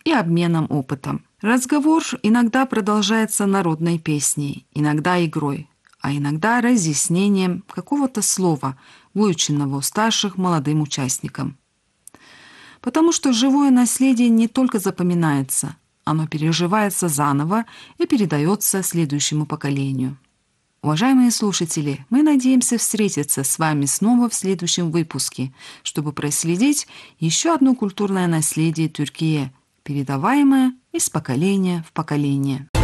и обменом опытом. Разговор иногда продолжается народной песней, иногда игрой, а иногда разъяснением какого-то слова, выученного у старших молодым участникам. Потому что живое наследие не только запоминается, оно переживается заново и передается следующему поколению. Уважаемые слушатели, мы надеемся встретиться с вами снова в следующем выпуске, чтобы проследить еще одно культурное наследие Тюркии, передаваемое из поколения в поколение.